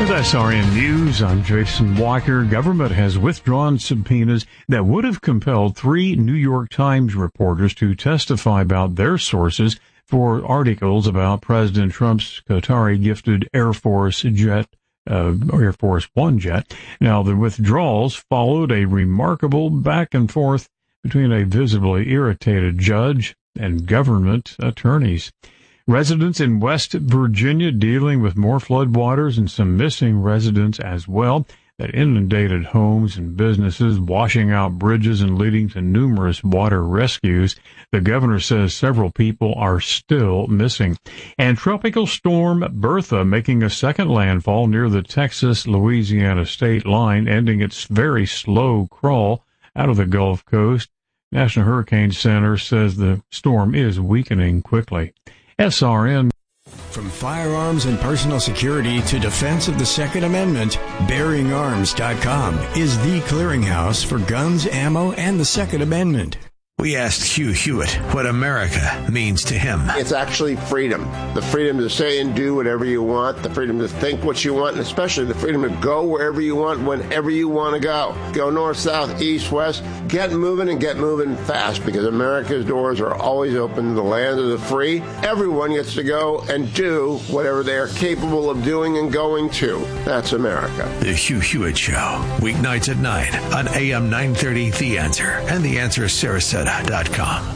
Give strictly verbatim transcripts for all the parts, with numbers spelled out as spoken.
With S R N News, I'm Jason Walker. Government has withdrawn subpoenas that would have compelled three New York Times reporters to testify about their sources for articles about President Trump's Qatari-gifted Air Force jet, uh, Air Force One jet. Now, the withdrawals followed a remarkable back and forth between a visibly irritated judge and government attorneys. Residents in West Virginia dealing with more floodwaters and some missing residents as well that inundated homes and businesses, washing out bridges and leading to numerous water rescues. The governor says several people are still missing. And Tropical Storm Bertha making a second landfall near the Texas-Louisiana state line, ending its very slow crawl out of the Gulf Coast. National Hurricane Center says the storm is weakening quickly. S R N. From firearms and personal security to defense of the Second Amendment, Bearing Arms dot com is the clearinghouse for guns, ammo, and the Second Amendment. We asked Hugh Hewitt what America means to him. It's actually freedom. The freedom to say and do whatever you want, the freedom to think what you want, and especially the freedom to go wherever you want, whenever you want to go. Go north, south, east, west. Get moving and get moving fast, because America's doors are always open to the land of the free. Everyone gets to go and do whatever they are capable of doing and going to. That's America. The Hugh Hewitt Show, weeknights at nine on A M nine thirty, The Answer, and The Answer Sarasota dot com.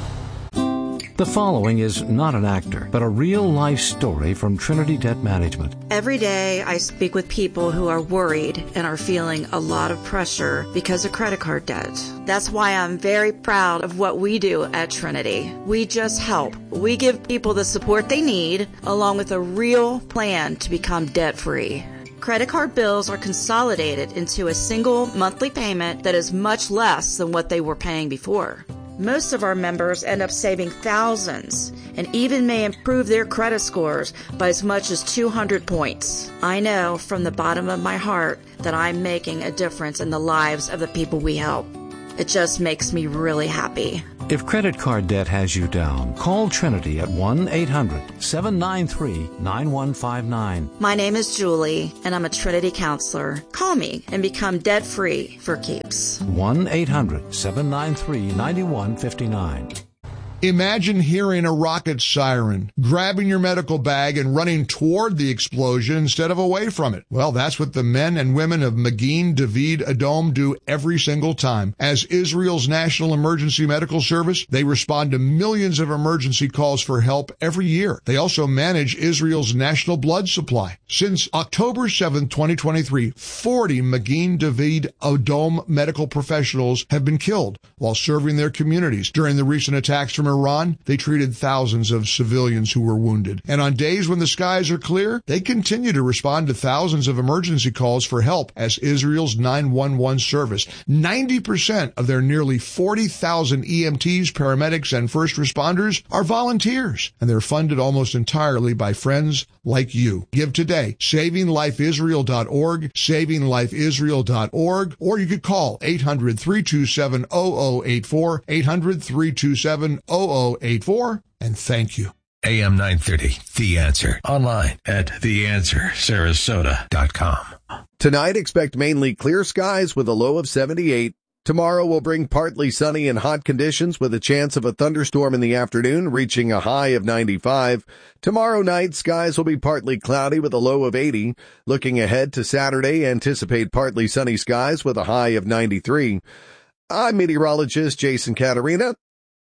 The following is not an actor, but a real-life story from Trinity Debt Management. Every day I speak with people who are worried and are feeling a lot of pressure because of credit card debt. That's why I'm very proud of what we do at Trinity. We just help. We give people the support they need, along with a real plan to become debt-free. Credit card bills are consolidated into a single monthly payment that is much less than what they were paying before. Most of our members end up saving thousands and even may improve their credit scores by as much as two hundred points. I know from the bottom of my heart that I'm making a difference in the lives of the people we help. It just makes me really happy. If credit card debt has you down, call Trinity at one eight hundred seven nine three nine one five nine. My name is Julie, and I'm a Trinity counselor. Call me and become debt-free for keeps. one eight hundred seven nine three nine one five nine. Imagine hearing a rocket siren, grabbing your medical bag and running toward the explosion instead of away from it. Well, that's what the men and women of Magin David Adom do every single time. As Israel's National Emergency Medical Service, they respond to millions of emergency calls for help every year. They also manage Israel's national blood supply. Since October seventh, twenty twenty-three, forty Magin David Adom medical professionals have been killed while serving their communities. During the recent attacks from Iran, they treated thousands of civilians who were wounded. And on days when the skies are clear, they continue to respond to thousands of emergency calls for help as Israel's nine one one service. ninety percent of their nearly forty thousand E M Ts, paramedics, and first responders are volunteers, and they're funded almost entirely by friends like you. Give today. saving life israel dot org, saving life israel dot org, or you could call eight hundred three two seven zero zero eight four, eight hundred three two seven zero zero eight four, and thank you. A M nine thirty, The Answer. Online at the answer sarasota dot com. Tonight, expect mainly clear skies with a low of seventy-eight. Tomorrow will bring partly sunny and hot conditions with a chance of a thunderstorm in the afternoon, reaching a high of ninety-five. Tomorrow night, skies will be partly cloudy with a low of eighty. Looking ahead to Saturday, anticipate partly sunny skies with a high of ninety-three. I'm meteorologist Jason Caterina.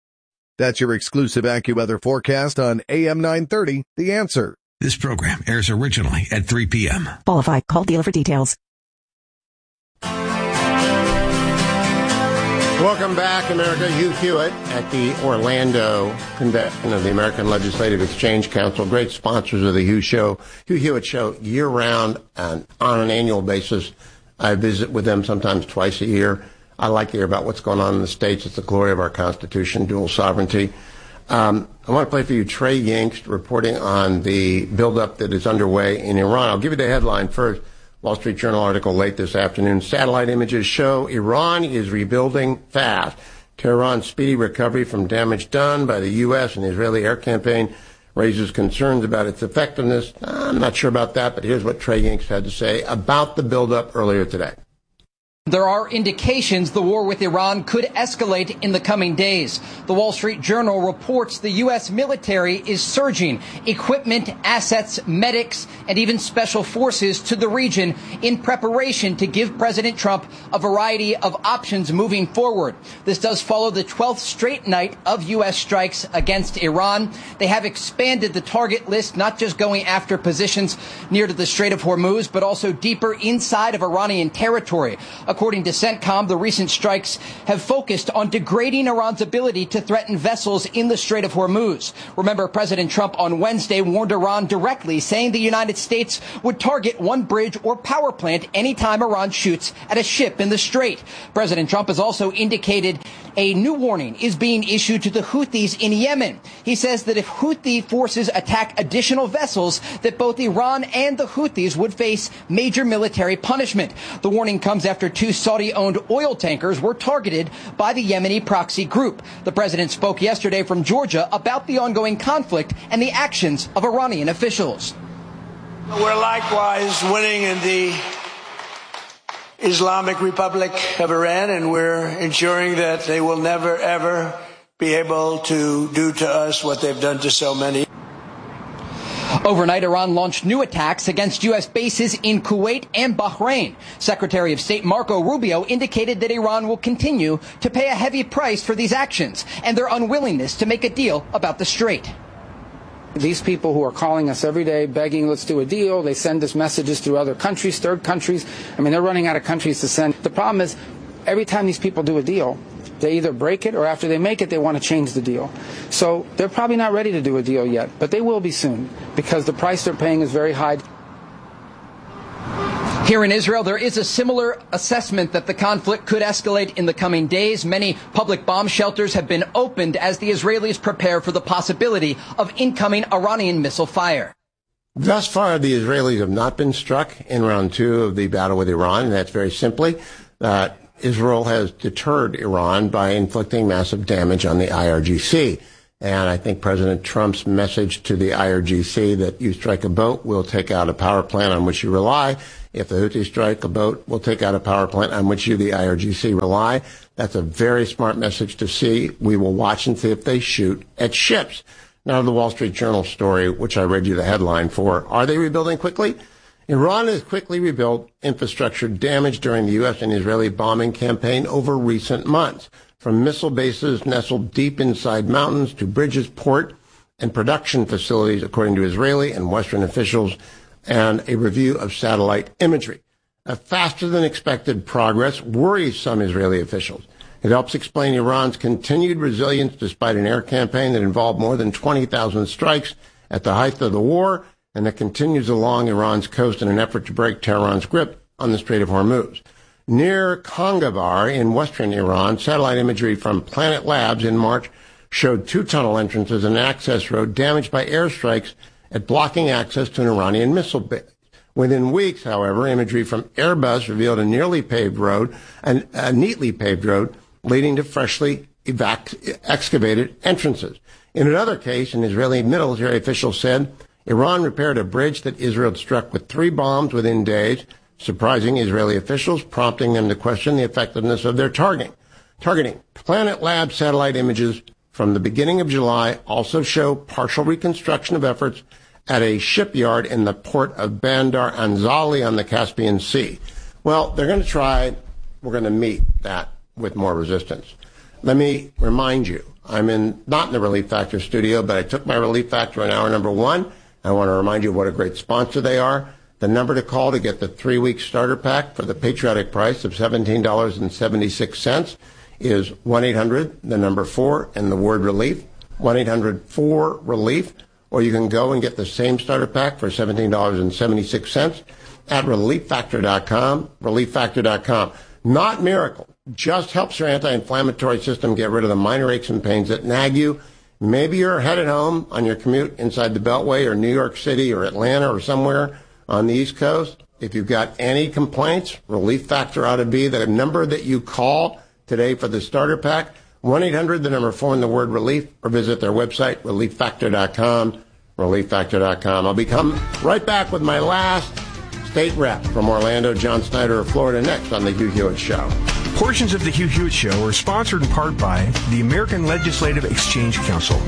That's your exclusive AccuWeather forecast on A M nine thirty, The Answer. This program airs originally at three p.m. Qualify. Call dealer for details. Welcome back, America. Hugh Hewitt at the Orlando Convention of the American Legislative Exchange Council. Great sponsors of the Hugh Show, Hugh Hewitt Show, year-round and on an annual basis. I visit with them sometimes twice a year. I like to hear about what's going on in the States. It's the glory of our Constitution, dual sovereignty. Um, I want to play for you Trey Yingst reporting on the buildup that is underway in Iran. I'll give you the headline first. Wall Street Journal article late this afternoon. Satellite images show Iran is rebuilding fast. Tehran's speedy recovery from damage done by the U S and the Israeli air campaign raises concerns about its effectiveness. I'm not sure about that, but here's what Trey Yingst had to say about the buildup earlier today. There are indications the war with Iran could escalate in the coming days. The Wall Street Journal reports the U S military is surging equipment, assets, medics, and even special forces to the region in preparation to give President Trump a variety of options moving forward. This does follow the twelfth straight night of U S strikes against Iran. They have expanded the target list, not just going after positions near to the Strait of Hormuz, but also deeper inside of Iranian territory. According to CENTCOM, the recent strikes have focused on degrading Iran's ability to threaten vessels in the Strait of Hormuz. Remember, President Trump on Wednesday warned Iran directly, saying the United States would target one bridge or power plant anytime Iran shoots at a ship in the Strait. President Trump has also indicated a new warning is being issued to the Houthis in Yemen. He says that if Houthi forces attack additional vessels, that both Iran and the Houthis would face major military punishment. The warning comes after two Saudi-owned oil tankers were targeted by the Yemeni proxy group. The president spoke yesterday from Georgia about the ongoing conflict and the actions of Iranian officials. We're likewise winning in the Islamic Republic of Iran, and we're ensuring that they will never, ever be able to do to us what they've done to so many. Overnight, Iran launched new attacks against U S bases in Kuwait and Bahrain. Secretary of State Marco Rubio indicated that Iran will continue to pay a heavy price for these actions and their unwillingness to make a deal about the Strait. These people who are calling us every day begging, let's do a deal, they send us messages through other countries, third countries. I mean, they're running out of countries to send. The problem is, every time these people do a deal, they either break it or after they make it, they want to change the deal. So they're probably not ready to do a deal yet, but they will be soon because the price they're paying is very high. Here in Israel, there is a similar assessment that the conflict could escalate in the coming days. Many public bomb shelters have been opened as the Israelis prepare for the possibility of incoming Iranian missile fire. Thus far, the Israelis have not been struck in round two of the battle with Iran, and that's very simply that Israel has deterred Iran by inflicting massive damage on the I R G C. And I think President Trump's message to the I R G C that you strike a boat, we'll take out a power plant on which you rely. If the Houthis strike a boat, we'll take out a power plant on which you, the I R G C, rely. That's a very smart message to see. We will watch and see if they shoot at ships. Now, the Wall Street Journal story, which I read you the headline for. Are they rebuilding quickly? Iran has quickly rebuilt infrastructure damaged during the U S and Israeli bombing campaign over recent months, from missile bases nestled deep inside mountains to bridges, port, and production facilities, according to Israeli and Western officials, and a review of satellite imagery. A faster than expected progress worries some Israeli officials. It helps explain Iran's continued resilience despite an air campaign that involved more than twenty thousand strikes at the height of the war, and that continues along Iran's coast in an effort to break Tehran's grip on the Strait of Hormuz. Near Kangabar in western Iran, satellite imagery from Planet Labs in March showed two tunnel entrances and an access road damaged by airstrikes at blocking access to an Iranian missile base. Within weeks, however, imagery from Airbus revealed a nearly paved road, and a neatly paved road, leading to freshly evac- excavated entrances. In another case, an Israeli military official said Iran repaired a bridge that Israel had struck with three bombs within days, surprising Israeli officials, prompting them to question the effectiveness of their targeting. Targeting. Planet Labs satellite images from the beginning of July also show partial reconstruction of efforts at a shipyard in the port of Bandar Anzali on the Caspian Sea. Well, they're going to try, we're going to meet that with more resistance. Let me remind you, I'm in not in the Relief Factor studio, but I took my Relief Factor in hour number one. I want to remind you what a great sponsor they are. The number to call to get the three-week starter pack for the patriotic price of seventeen dollars and seventy-six cents is one eight hundred, the number four, and the word relief, one eight hundred four relief, or you can go and get the same starter pack for seventeen dollars and seventy-six cents at relief factor dot com, relief factor dot com. Not miracle, just helps your anti-inflammatory system get rid of the minor aches and pains that nag you. Maybe you're headed home on your commute inside the Beltway or New York City or Atlanta or somewhere on the East Coast. If you've got any complaints, Relief Factor ought to be the number that you call today for the starter pack, one eight hundred, the number four, and the word relief, or visit their website, relief factor dot com, relief factor dot com. I'll be coming right back with my last state rep from Orlando, John Snyder of Florida, next on the Hugh Hewitt Show. Portions of the Hugh Hewitt Show are sponsored in part by the American Legislative Exchange Council.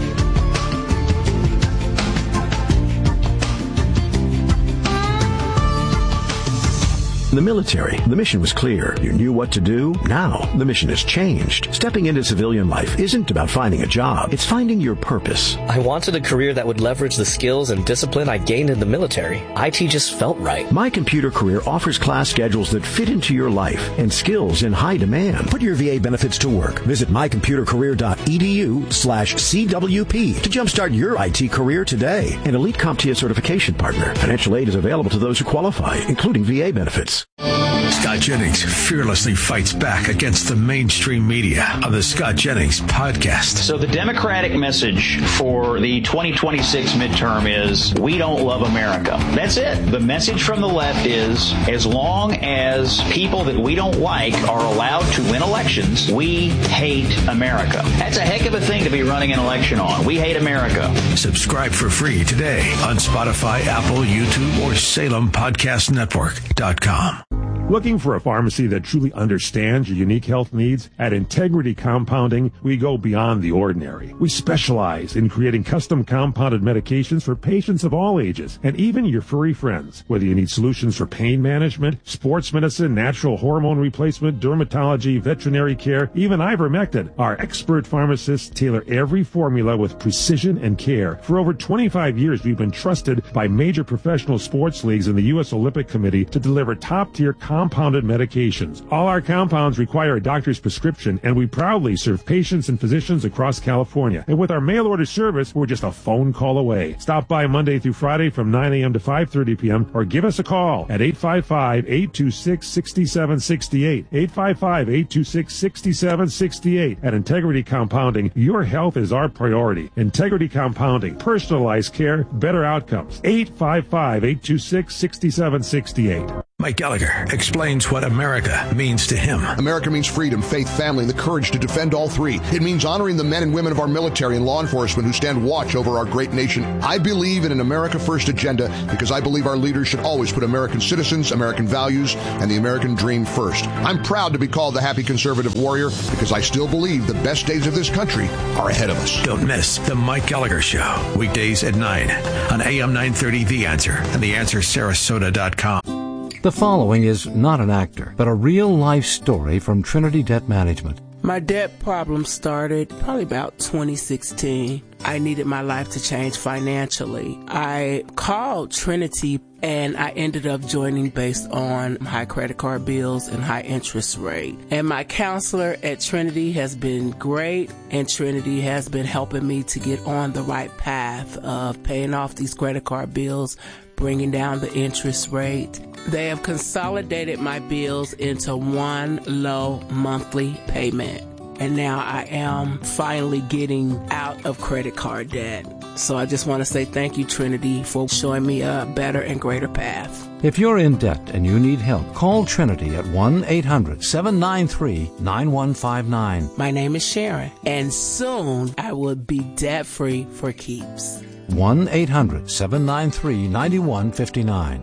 The military, the mission was clear. You knew what to do. Now, the mission has changed. Stepping into civilian life isn't about finding a job. It's finding your purpose. I wanted a career that would leverage the skills and discipline I gained in the military. I T just felt right. My Computer Career offers class schedules that fit into your life and skills in high demand. Put your V A benefits to work. Visit my computer career dot e d u slash C W P to jumpstart your I T career today. An Elite CompTIA certification partner. Financial aid is available to those who qualify, including V A benefits. Scott Jennings fearlessly fights back against the mainstream media on the Scott Jennings Podcast. So the Democratic message for the twenty twenty-six midterm is, we don't love America. That's it. The message from the left is, as long as people that we don't like are allowed to win elections, we hate America. That's a heck of a thing to be running an election on. We hate America. Subscribe for free today on Spotify, Apple, YouTube, or Salem Podcast Network dot com. Looking for a pharmacy that truly understands your unique health needs? At Integrity Compounding, we go beyond the ordinary. We specialize in creating custom compounded medications for patients of all ages, and even your furry friends. Whether you need solutions for pain management, sports medicine, natural hormone replacement, dermatology, veterinary care, even ivermectin, our expert pharmacists tailor every formula with precision and care. For over twenty-five years, we've been trusted by major professional sports leagues and the U S Olympic Committee to deliver top-tier compounded medications. All our compounds require a doctor's prescription, and we proudly serve patients and physicians across California. And with our mail order service, we're just a phone call away. Stop by Monday through Friday from nine a.m. to five thirty p.m. or give us a call at eight five five, eight two six, six seven six eight. eight five five, eight two six, six seven six eight. At Integrity Compounding, your health is our priority. Integrity Compounding, personalized care, better outcomes. eight five five, eight two six, six seven six eight. Mike Gallagher explains what America means to him. America means freedom, faith, family, and the courage to defend all three. It means honoring the men and women of our military and law enforcement who stand watch over our great nation. I believe in an America First agenda because I believe our leaders should always put American citizens, American values, and the American dream first. I'm proud to be called the happy conservative warrior because I still believe the best days of this country are ahead of us. Don't miss the Mike Gallagher Show, weekdays at nine on A M nine thirty The Answer and the answer sarasota dot com. The following is not an actor, but a real-life story from Trinity Debt Management. My debt problem started probably about twenty sixteen. I needed my life to change financially. I called Trinity and I ended up joining based on high credit card bills and high interest rate. And my counselor at Trinity has been great, and Trinity has been helping me to get on the right path of paying off these credit card bills, bringing down the interest rate. They have consolidated my bills into one low monthly payment. And now I am finally getting out of credit card debt. So I just want to say thank you, Trinity, for showing me a better and greater path. If you're in debt and you need help, call Trinity at one eight hundred, seven nine three, nine one five nine. My name is Sharon, and soon I will be debt-free for keeps. one eight hundred, seven nine three, nine one five nine.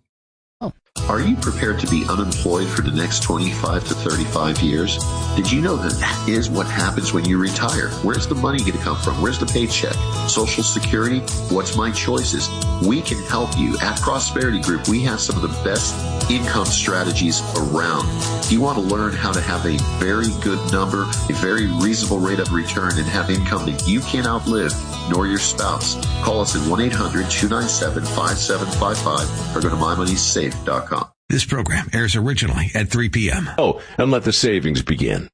Are you prepared to be unemployed for the next twenty-five to thirty-five years? Did you know that that is what happens when you retire? Where's the money going to come from? Where's the paycheck? Social Security? What's my choices? We can help you. At Prosperity Group, we have some of the best income strategies around. If you want to learn how to have a very good number, a very reasonable rate of return, and have income that you can't outlive, nor your spouse, call us at one eight hundred, two nine seven, five seven five five or go to my money safe dot com. This program airs originally at three p.m. Oh, and let the savings begin.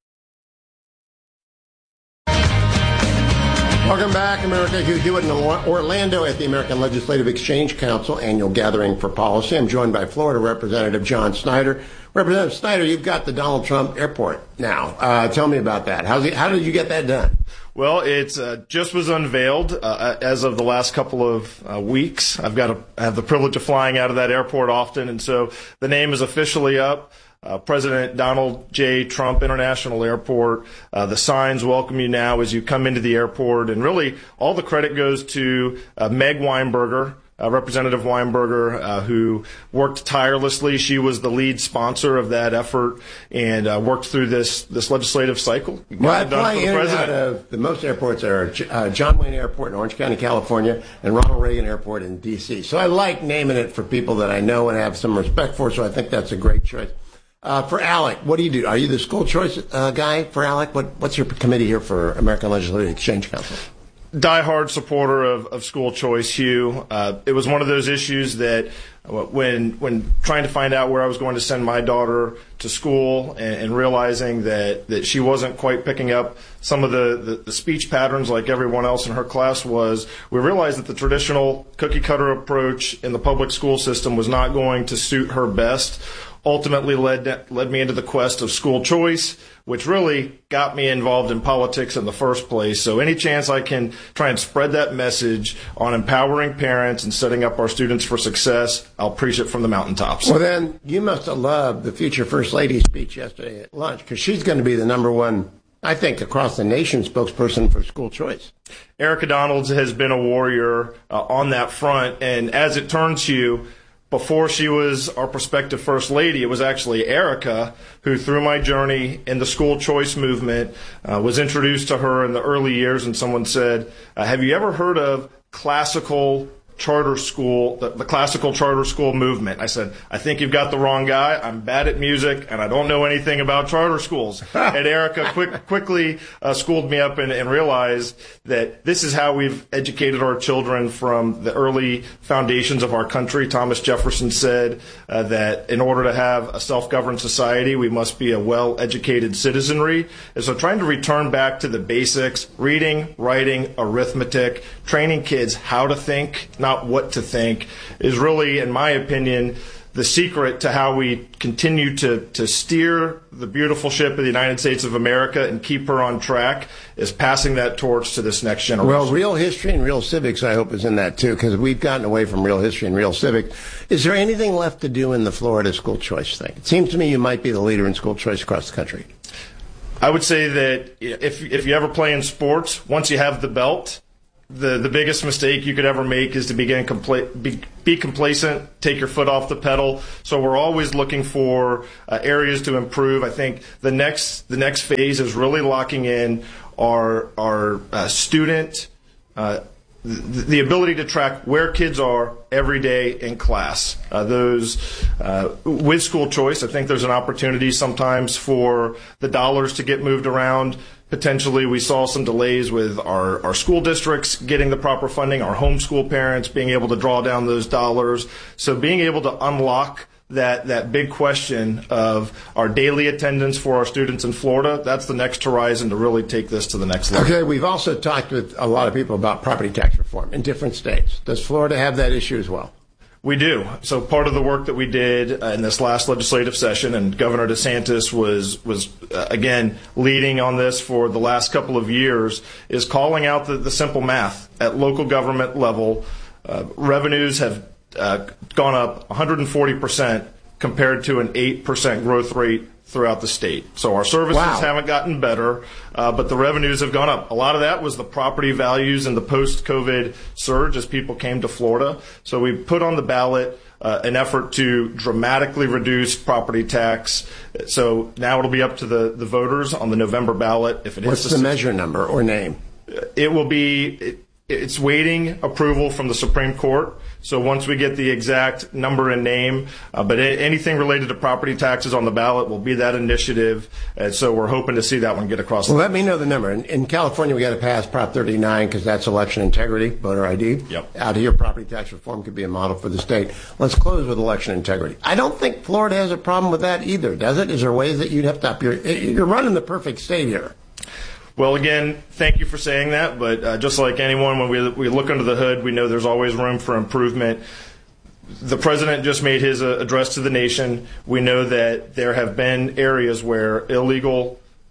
Welcome back, America. Hugh Hewitt in Orlando at the American Legislative Exchange Council Annual Gathering for Policy. I'm joined by Florida Representative John Snyder. Representative Snyder, you've got the Donald Trump airport now. Uh, tell me about that. How's it, how did you get that done? Well, it uh, just was unveiled uh, as of the last couple of uh, weeks. I've got a, I have the privilege of flying out of that airport often, and so the name is officially up. uh, President Donald J. Trump International Airport. Uh, the signs welcome you now as you come into the airport. And really, all the credit goes to uh, Meg Weinberger, Uh, Representative Weinberger, uh, who worked tirelessly. She was the lead sponsor of that effort and uh, worked through this this legislative cycle. Well, I fly in and out of the most airports are uh, John Wayne Airport in Orange County, California, and Ronald Reagan Airport in D C. So I like naming it for people that I know and have some respect for. So I think that's a great choice. Uh, for Alec, what do you do? Are you the school choice uh, guy for Alec? What, what's your committee here for American Legislative Exchange Council? Diehard supporter of, of school choice, Hugh. Uh, it was one of those issues that when when trying to find out where I was going to send my daughter to school and, and realizing that, that she wasn't quite picking up some of the, the, the speech patterns like everyone else in her class was, we realized that the traditional cookie-cutter approach in the public school system was not going to suit her best. Ultimately led led me into the quest of school choice, which really got me involved in politics in the first place. So any chance I can try and spread that message on empowering parents and setting up our students for success, I'll preach it from the mountaintops. Well, then you must have loved the future First Lady's speech yesterday at lunch, because she's going to be the number one, I think, across the nation spokesperson for school choice. Erica Donalds has been a warrior uh, on that front, and as it turns you, before she was our prospective First Lady, it was actually Erica who, through my journey in the school choice movement, uh, was introduced to her in the early years, and someone said, uh, have you ever heard of classical charter school, the, the classical charter school movement? I said, I think you've got the wrong guy. I'm bad at music, and I don't know anything about charter schools. And Erica quick, quickly uh, schooled me up and, and realized that this is how we've educated our children from the early foundations of our country. Thomas Jefferson said uh, that in order to have a self-governed society, we must be a well-educated citizenry. And so trying to return back to the basics, reading, writing, arithmetic, training kids how to think, not what to think, is really, in my opinion, the secret to how we continue to, to steer the beautiful ship of the United States of America and keep her on track, is passing that torch to this next generation. Well, real history and real civics, I hope, is in that, too, because we've gotten away from real history and real civics. Is there anything left to do in the Florida school choice thing? It seems to me you might be the leader in school choice across the country. I would say that if, if you ever play in sports, once you have the belt, The the biggest mistake you could ever make is to begin compla- be, be complacent, take your foot off the pedal. So we're always looking for uh, areas to improve. I think the next the next phase is really locking in our our uh, student uh, the, the ability to track where kids are every day in class. Uh, those uh, with school choice, I think there's an opportunity sometimes for the dollars to get moved around. Potentially, we saw some delays with our, our school districts getting the proper funding, our homeschool parents being able to draw down those dollars. So being able to unlock that, that big question of our daily attendance for our students in Florida, that's the next horizon to really take this to the next level. Okay, we've also talked with a lot of people about property tax reform in different states. Does Florida have that issue as well? We do. So part of the work that we did uh, in this last legislative session, and Governor DeSantis was, was uh, again, leading on this for the last couple of years, is calling out the, the simple math. At local government level, uh, revenues have uh, gone up one hundred forty percent compared to an eight percent growth rate throughout the state. So our services wow. haven't gotten better, uh, but the revenues have gone up. A lot of that was the property values in the post-COVID surge as people came to Florida. So we put on the ballot uh, an effort to dramatically reduce property tax. So now it'll be up to the, the voters on the November ballot. If it What's the measure number or name? It will be... It, It's waiting approval from the Supreme Court. So once we get the exact number and name, uh, but a- anything related to property taxes on the ballot will be that initiative. And so we're hoping to see that one get across. Well, let me know the number. In, in California, we got to pass Prop thirty-nine because that's election integrity, voter I D. Yep. Out here, property tax reform could be a model for the state. Let's close with election integrity. I don't think Florida has a problem with that either, does it? Is there ways that you'd have to up your, you're running the perfect state here. Well, again, thank you for saying that, but uh, just like anyone, when we we look under the hood, we know there's always room for improvement. The president just made his uh, address to the nation. We know that there have been areas where illegal uh,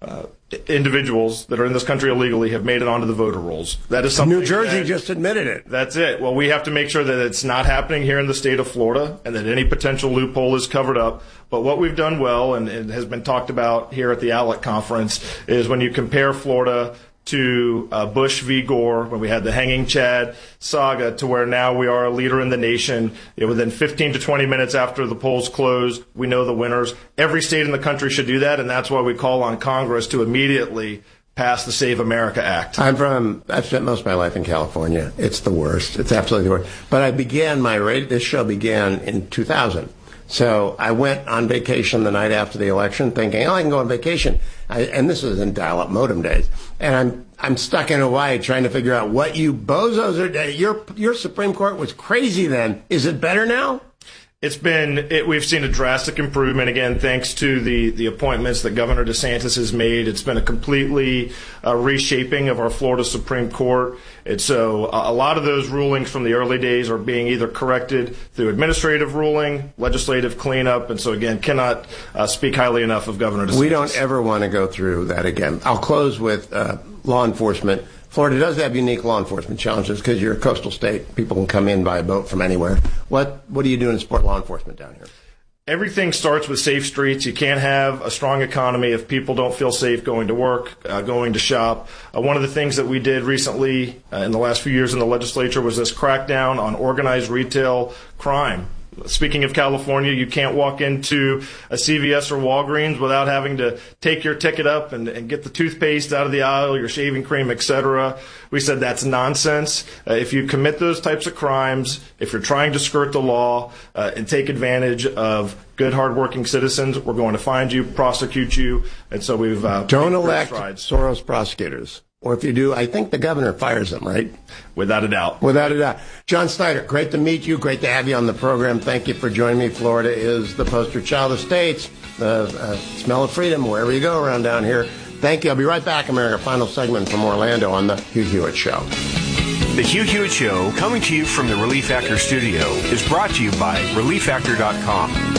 individuals that are in this country illegally have made it onto the voter rolls. That is something New Jersey that, just admitted it. That's it. Well, we have to make sure that it's not happening here in the state of Florida and that any potential loophole is covered up. But what we've done well, and it has been talked about here at the ALEC conference, is when you compare Florida to uh, Bush v. Gore, when we had the Hanging Chad saga, to where now we are a leader in the nation. You know, within fifteen to twenty minutes after the polls close, we know the winners. Every state in the country should do that, and that's why we call on Congress to immediately pass the Save America Act. I'm from, I've spent most of my life in California. It's the worst. It's absolutely the worst. But I began my, this show began in two thousand. So I went on vacation the night after the election thinking, oh, I can go on vacation. I, and this was in dial-up modem days. And I'm I'm stuck in Hawaii trying to figure out what you bozos are. Your, your Supreme Court was crazy then. Is it better now? It's been, it, we've seen a drastic improvement, again, thanks to the, the appointments that Governor DeSantis has made. It's been a completely uh, reshaping of our Florida Supreme Court. And so uh, a lot of those rulings from the early days are being either corrected through administrative ruling, legislative cleanup, and so, again, cannot uh, speak highly enough of Governor DeSantis. We don't ever want to go through that again. I'll close with uh, law enforcement. Florida does have unique law enforcement challenges because you're a coastal state. People can come in by a boat from anywhere. What what are you doing to support law enforcement down here? Everything starts with safe streets. You can't have a strong economy if people don't feel safe going to work, uh, going to shop. Uh, one of the things that we did recently uh, in the last few years in the legislature was this crackdown on organized retail crime. Speaking of California, you can't walk into a C V S or Walgreens without having to take your ticket up and, and get the toothpaste out of the aisle, your shaving cream, et cetera. We said that's nonsense. Uh, if you commit those types of crimes, if you're trying to skirt the law uh, and take advantage of good, hardworking citizens, we're going to find you, prosecute you, and so we've uh, don't elect Soros prosecutors. Or if you do, I think the governor fires them, right? Without a doubt. Without a doubt. John Snyder, great to meet you. Great to have you on the program. Thank you for joining me. Florida is the poster child of states. The uh, smell of freedom wherever you go around down here. Thank you. I'll be right back, America. Final segment from Orlando on the Hugh Hewitt Show. The Hugh Hewitt Show, coming to you from the Relief Factor studio, is brought to you by relief factor dot com.